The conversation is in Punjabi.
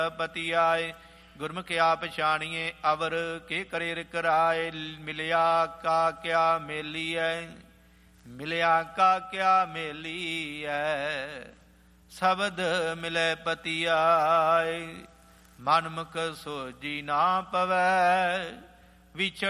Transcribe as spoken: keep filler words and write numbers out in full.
ਪਤੀ ਆਏ। ਗੁਰਮੁਖ ਆਪ ਪਛਾਣੀਏ ਅਵਰ ਕੇ ਕਰੇ ਰਿਕ ਰਾਏ। ਮਿਲਿਆ ਕਾ ਕਿਆ ਮੇਲੀਐ, ਮਿਲਿਆ ਕਾ ਕਿਆ ਮੇਲੀਐ। ਸ਼ਬਦ ਮਿਲੇ ਪਤੀ ਆਏ, ਮਨ ਮੁਖ ਸੋਜੀ ਨਾ ਪਵੈ। ਵਿਛੜ